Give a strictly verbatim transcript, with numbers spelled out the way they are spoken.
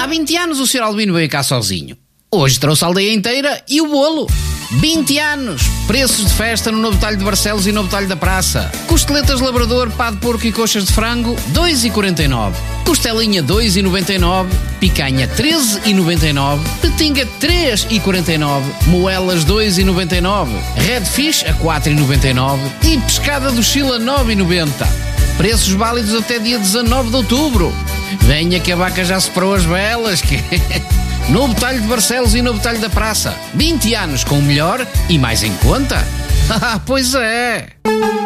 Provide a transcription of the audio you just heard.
Há vinte anos o senhor Albino veio cá sozinho. Hoje trouxe a aldeia inteira e o bolo. vinte anos. Preços de festa no Novo Talho de Barcelos e Novo Talho da Praça. Costeletas Labrador, pá de porco e coxas de frango, dois vírgula quarenta e nove. Costelinha, dois vírgula noventa e nove. Picanha, treze vírgula noventa e nove. Petinga, três vírgula quarenta e nove. Moelas, dois vírgula noventa e nove. Redfish, a quatro vírgula noventa e nove. E pescada do Chile, a nove vírgula noventa. Preços válidos até dia dezanove de outubro. Venha que a vaca já separou as velas. Que... Novo Talho de Barcelos e Novo Talho da Praça. vinte anos com o melhor e mais em conta? Ah, pois é!